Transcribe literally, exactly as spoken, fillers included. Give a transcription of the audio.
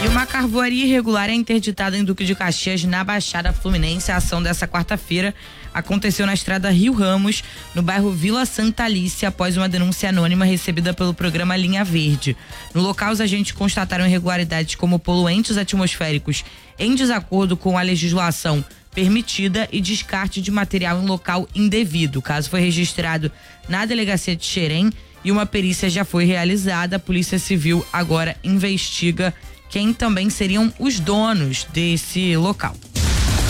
E uma carvoaria irregular é interditada em Duque de Caxias, na Baixada Fluminense. A ação dessa quarta-feira aconteceu na estrada Rio Ramos, no bairro Vila Santa Alice, após uma denúncia anônima recebida pelo programa Linha Verde. No local, os agentes constataram irregularidades como poluentes atmosféricos em desacordo com a legislação permitida e descarte de material em local indevido. O caso foi registrado na delegacia de Xerém e uma perícia já foi realizada. A Polícia Civil agora investiga quem também seriam os donos desse local.